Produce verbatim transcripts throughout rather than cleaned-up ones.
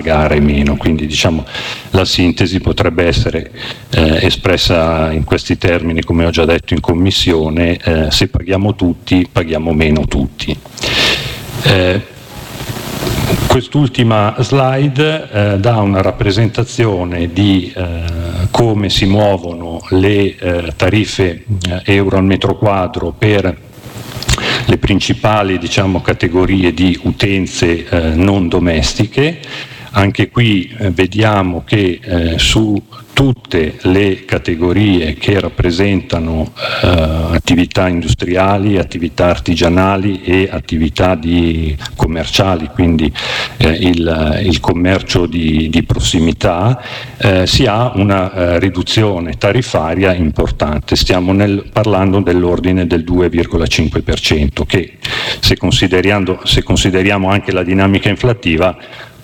pagare meno. Quindi diciamo la sintesi potrebbe essere eh, espressa in questi termini, come ho già detto in commissione: eh, se paghiamo tutti, paghiamo meno tutti. Eh, Quest'ultima slide eh, dà una rappresentazione di eh, come si muovono le eh, tariffe eh, euro al metro quadro per le principali, diciamo, categorie di utenze eh, non domestiche. Anche qui eh, vediamo che eh, su tutte le categorie che rappresentano eh, attività industriali, attività artigianali e attività di commerciali, quindi eh, il, il commercio di, di prossimità, eh, si ha una eh, riduzione tariffaria importante. Stiamo nel, parlando dell'ordine del due virgola cinque per cento, che se consideriamo, se consideriamo anche la dinamica inflattiva,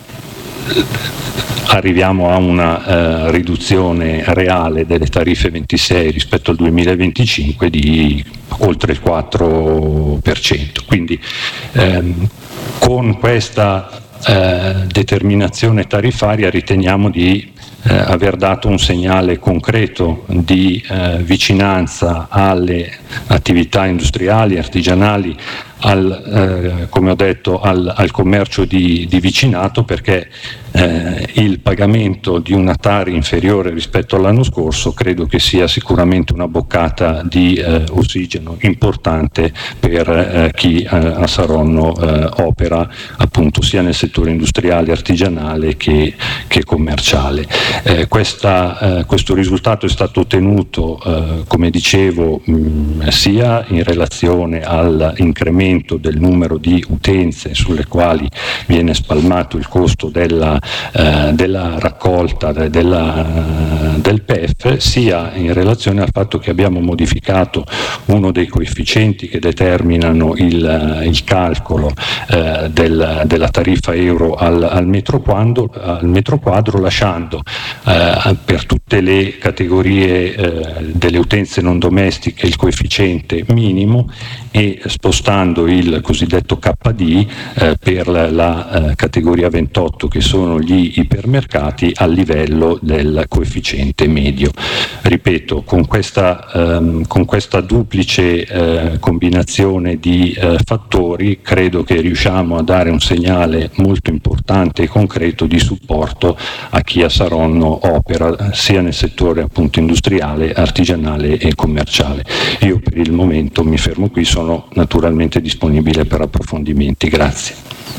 arriviamo a una eh, riduzione reale delle tariffe ventisei rispetto al duemilaventicinque di oltre il quattro per cento. Quindi ehm, con questa eh, determinazione tariffaria riteniamo di eh, aver dato un segnale concreto di eh, vicinanza alle attività industriali, artigianali, al, eh, come ho detto, al, al commercio di, di vicinato, perché eh, il pagamento di una Tari inferiore rispetto all'anno scorso credo che sia sicuramente una boccata di eh, ossigeno importante per eh, chi eh, a Saronno eh, opera appunto sia nel settore industriale, artigianale che, che commerciale. Eh, questa, eh, questo risultato è stato ottenuto, eh, come dicevo, mh, sia in relazione all'incremento del numero di utenze sulle quali viene spalmato il costo della, eh, della raccolta de, della, del P E F, sia in relazione al fatto che abbiamo modificato uno dei coefficienti che determinano il, il calcolo eh, del, della tariffa euro al, al, metro quadro, al metro quadro, lasciando eh, per tutte le categorie eh, delle utenze non domestiche il coefficiente minimo e spostando il cosiddetto K D eh, per la, la eh, categoria ventotto, che sono gli ipermercati, a livello del coefficiente medio. Ripeto, con questa, ehm, con questa duplice eh, combinazione di eh, fattori credo che riusciamo a dare un segnale molto importante e concreto di supporto a chi a Saronno opera sia nel settore appunto industriale, artigianale e commerciale. Io per il momento mi fermo qui, sono naturalmente disponibile per approfondimenti. Grazie.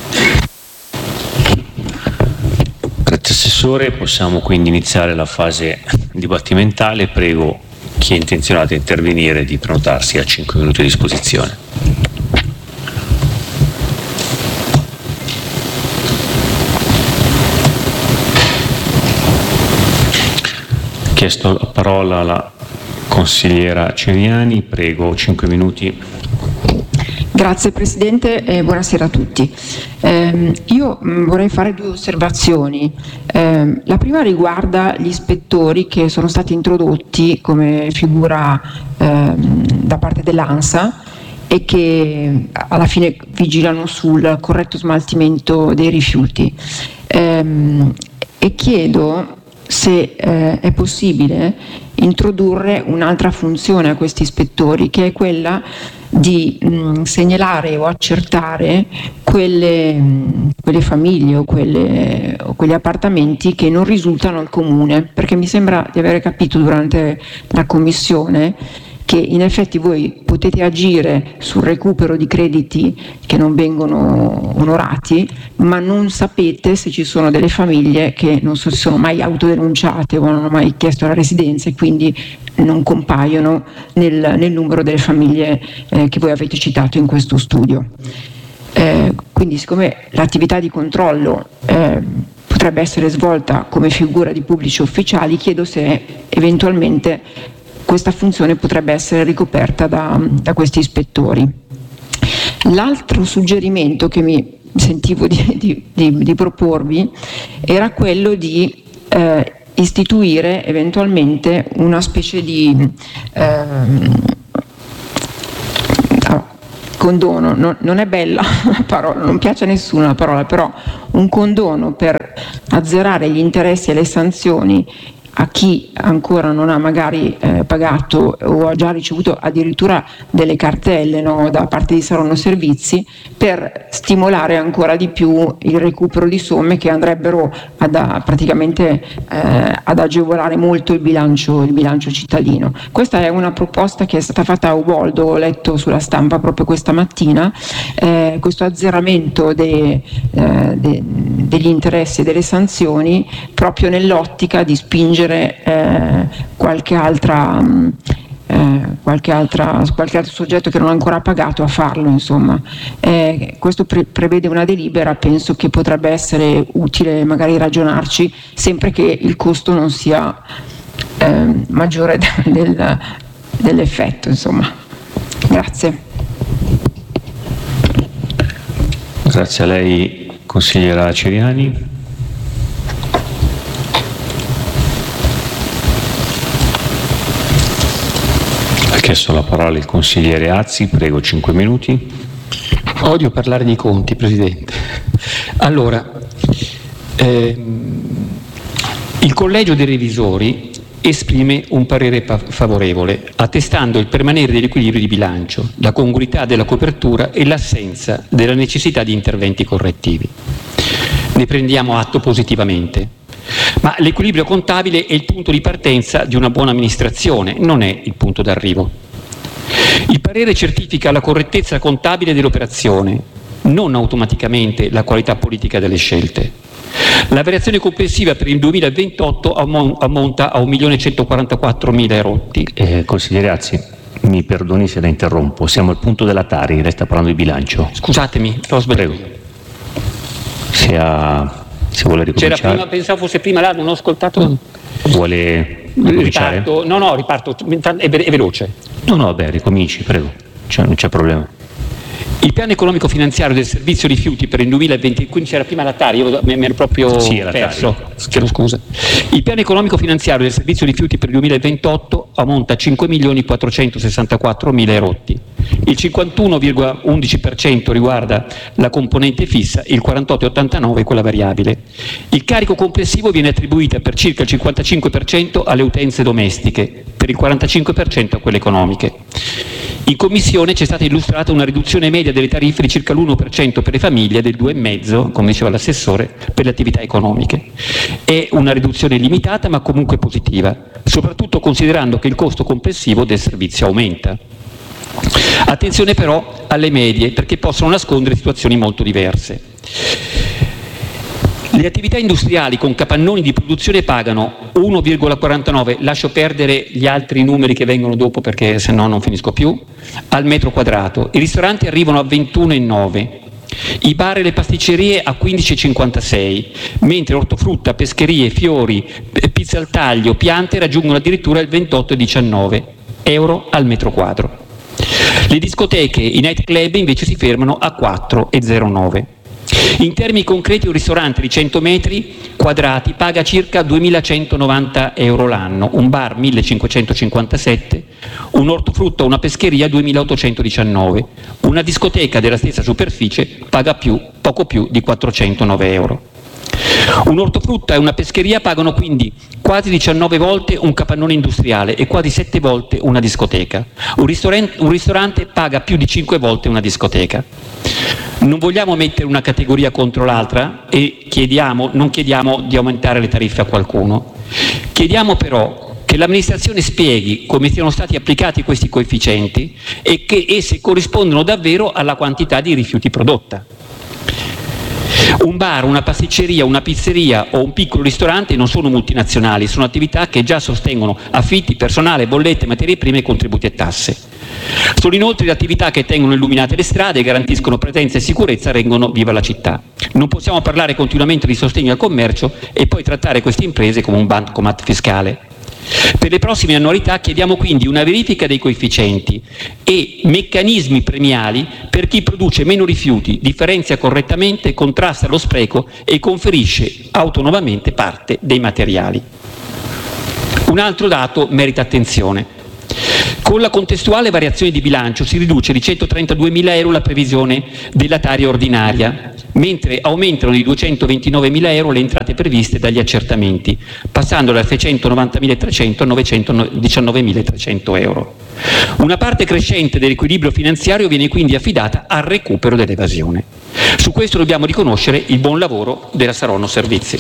Grazie Assessore, possiamo quindi iniziare la fase dibattimentale. Prego chi è intenzionato a intervenire di prenotarsi, a cinque minuti a disposizione. Chiesto la parola alla consigliera Ciriani, prego, cinque minuti. Grazie Presidente e buonasera a tutti. Eh, io mh, vorrei fare due osservazioni. Eh, la prima riguarda gli ispettori che sono stati introdotti come figura eh, da parte dell'ANSA e che alla fine vigilano sul corretto smaltimento dei rifiuti. Eh, e chiedo se eh, è possibile introdurre un'altra funzione a questi ispettori, che è quella di mh, segnalare o accertare quelle, mh, quelle famiglie o, quelle, o quegli appartamenti che non risultano al comune, perché mi sembra di aver capito durante la commissione che in effetti voi potete agire sul recupero di crediti che non vengono onorati, ma non sapete se ci sono delle famiglie che non so, si sono mai autodenunciate o non hanno mai chiesto la residenza e quindi non compaiono nel, nel numero delle famiglie eh, che voi avete citato in questo studio. Eh, quindi siccome l'attività di controllo eh, potrebbe essere svolta come figura di pubblici ufficiali, chiedo se eventualmente questa funzione potrebbe essere ricoperta da, da questi ispettori. L'altro suggerimento che mi sentivo di, di, di, di proporvi era quello di eh, istituire eventualmente una specie di eh, condono, no, non è bella la parola, non piace a nessuno la parola, però un condono per azzerare gli interessi e le sanzioni a chi ancora non ha magari eh, pagato o ha già ricevuto addirittura delle cartelle, no, da parte di Saronno Servizi, per stimolare ancora di più il recupero di somme che andrebbero ad, a, praticamente eh, ad agevolare molto il bilancio, il bilancio cittadino. Questa è una proposta che è stata fatta a Uboldo, ho letto sulla stampa proprio questa mattina, eh, questo azzeramento de, eh, de, degli interessi e delle sanzioni proprio nell'ottica di spingere Eh, qualche altra mh, eh, qualche altra qualche altro soggetto che non ha ancora pagato a farlo, insomma. Eh, questo pre- prevede una delibera, penso che potrebbe essere utile magari ragionarci, sempre che il costo non sia eh, maggiore del, dell'effetto, insomma. Grazie. Grazie a lei, consigliera Ciriani. Ha chiesto la parola il consigliere Azzi, prego, cinque minuti. Odio parlare di conti, Presidente. Allora, ehm, il Collegio dei Revisori esprime un parere pa- favorevole, attestando il permanere degli equilibri di bilancio, la congruità della copertura e l'assenza della necessità di interventi correttivi. Ne prendiamo atto positivamente. Ma l'equilibrio contabile è il punto di partenza di una buona amministrazione, non è il punto d'arrivo. Il parere certifica la correttezza contabile dell'operazione, non automaticamente la qualità politica delle scelte. La variazione complessiva per il duemilaventotto ammonta a un milione centoquarantaquattromila euro. Eh, consigliere Azzi, mi perdoni se la interrompo, siamo al punto della Tari, lei sta parlando di bilancio. Scusatemi, l'ho sbagliato. Prego. Se ha... Se vuole ricominciare. C'era prima, pensavo fosse prima là, non ho ascoltato. Vuole ricominciare? Riparto, no, no, riparto, è, ve- è veloce. No, no, beh, ricominci, prego, cioè, non c'è problema. Il piano economico finanziario del servizio rifiuti per il duemilaventi, quindi c'era prima la Tari, io mi ero proprio sì, perso, chiedo scusa. Il piano economico finanziario del servizio rifiuti per il duemilaventotto ammonta a cinque milioni quattrocentosessantaquattromila euro. Il cinquantuno virgola undici per cento riguarda la componente fissa, il quarantotto virgola ottantanove quella variabile. Il carico complessivo viene attribuito per circa il cinquantacinque per cento alle utenze domestiche, per il quarantacinque per cento a quelle economiche. In commissione c'è stata illustrata una riduzione media delle tariffe di circa l'uno per cento per le famiglie e del due virgola cinque per cento, come diceva l'assessore, per le attività economiche. È una riduzione limitata ma comunque positiva, soprattutto considerando che il costo complessivo del servizio aumenta. Attenzione però alle medie, perché possono nascondere situazioni molto diverse. Le attività industriali con capannoni di produzione pagano uno virgola quarantanove, lascio perdere gli altri numeri che vengono dopo perché se no non finisco più, al metro quadrato. I ristoranti arrivano a ventuno virgola nove, i bar e le pasticcerie a quindici virgola cinquantasei, mentre ortofrutta, pescherie, fiori, pizza al taglio, piante raggiungono addirittura il ventotto virgola diciannove euro al metro quadro. Le discoteche, i night club invece si fermano a quattro virgola zero nove. In termini concreti un ristorante di cento metri quadrati paga circa duemilacentonovanta euro l'anno, un bar millecinquecentocinquantasette, un ortofrutta o una pescheria duemilaottocentodiciannove, una discoteca della stessa superficie paga più, poco più di quattrocentonove euro. Un ortofrutta e una pescheria pagano quindi quasi diciannove volte un capannone industriale e quasi sette volte una discoteca. Un ristorante, un ristorante paga più di cinque volte una discoteca. Non vogliamo mettere una categoria contro l'altra e chiediamo, non chiediamo di aumentare le tariffe a qualcuno. Chiediamo però che l'amministrazione spieghi come siano stati applicati questi coefficienti e che esse corrispondono davvero alla quantità di rifiuti prodotta. Un bar, una pasticceria, una pizzeria o un piccolo ristorante non sono multinazionali, sono attività che già sostengono affitti, personale, bollette, materie prime e contributi e tasse. Sono inoltre le attività che tengono illuminate le strade, garantiscono presenza e sicurezza, rendono viva la città. Non possiamo parlare continuamente di sostegno al commercio e poi trattare queste imprese come un bancomat fiscale. Per le prossime annualità chiediamo quindi una verifica dei coefficienti e meccanismi premiali per chi produce meno rifiuti, differenzia correttamente, contrasta lo spreco e conferisce autonomamente parte dei materiali. Un altro dato merita attenzione. Con la contestuale variazione di bilancio si riduce di centotrentaduemila euro la previsione della tarea ordinaria, mentre aumentano di duecentoventinovemila euro le entrate previste dagli accertamenti, passando da seicentonovantamila trecento a novecentodiciannovemilatrecento euro. Una parte crescente dell'equilibrio finanziario viene quindi affidata al recupero dell'evasione. Su questo dobbiamo riconoscere il buon lavoro della Saronno Servizi.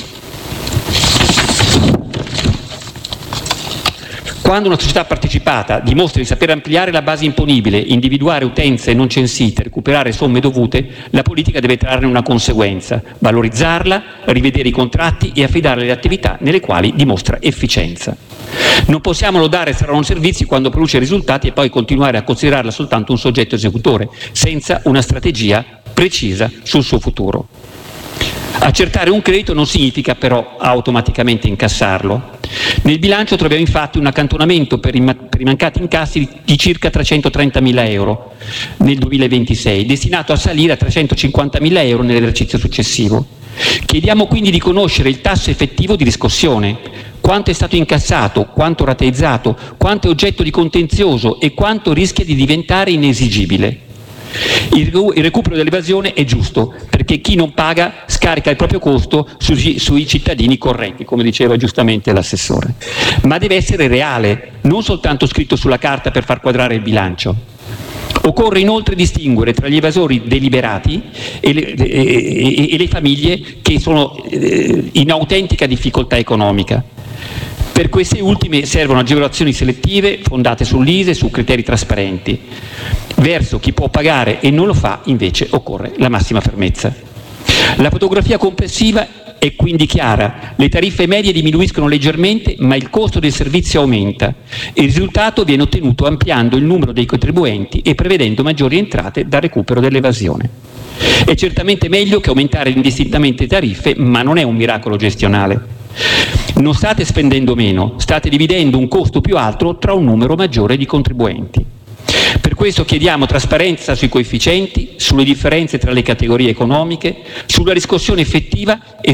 Quando una società partecipata dimostra di saper ampliare la base imponibile, individuare utenze non censite, recuperare somme dovute, la politica deve trarne una conseguenza, valorizzarla, rivedere i contratti e affidare le attività nelle quali dimostra efficienza. Non possiamo lodare Saronno Servizi quando produce risultati e poi continuare a considerarla soltanto un soggetto esecutore, senza una strategia precisa sul suo futuro. Accertare un credito non significa però automaticamente incassarlo. Nel bilancio troviamo infatti un accantonamento per i, per i mancati incassi di, di circa trecentotrentamila euro nel duemilaventisei, destinato a salire a trecentocinquantamila euro nell'esercizio successivo. Chiediamo quindi di conoscere il tasso effettivo di riscossione, quanto è stato incassato, quanto rateizzato, quanto è oggetto di contenzioso e quanto rischia di diventare inesigibile. Il recupero dell'evasione è giusto perché chi non paga scarica il proprio costo sui, sui cittadini correnti, come diceva giustamente l'assessore, ma deve essere reale, non soltanto scritto sulla carta per far quadrare il bilancio. Occorre inoltre distinguere tra gli evasori deliberati e le, e, e le famiglie che sono in autentica difficoltà economica. Per queste ultime servono agevolazioni selettive fondate sull'I S E e su criteri trasparenti. Verso chi può pagare e non lo fa, invece, occorre la massima fermezza. La fotografia complessiva è quindi chiara. Le tariffe medie diminuiscono leggermente, ma il costo del servizio aumenta. Il risultato viene ottenuto ampliando il numero dei contribuenti e prevedendo maggiori entrate dal recupero dell'evasione. È certamente meglio che aumentare indistintamente le tariffe, ma non è un miracolo gestionale. Non state spendendo meno, state dividendo un costo più alto tra un numero maggiore di contribuenti. Per questo chiediamo trasparenza sui coefficienti, sulle differenze tra le categorie economiche, sulla riscossione effettiva e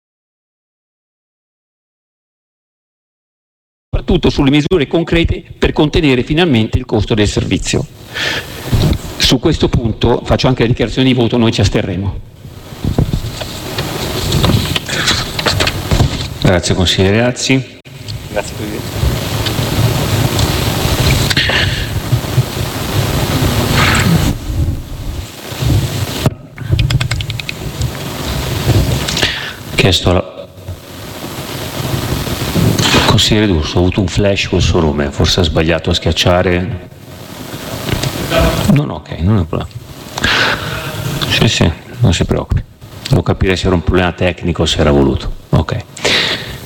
soprattutto sulle misure concrete per contenere finalmente il costo del servizio. Su questo punto, faccio anche la dichiarazione di voto, noi ci asterremo. Grazie consigliere Razzi. Grazie Presidente. Chiesto la... Consigliere D'Urso, ho avuto un flash col suo nome, forse ha sbagliato a schiacciare. No, no, ok, non è un problema. Sì, sì, non si preoccupi. Devo capire se era un problema tecnico o se era voluto.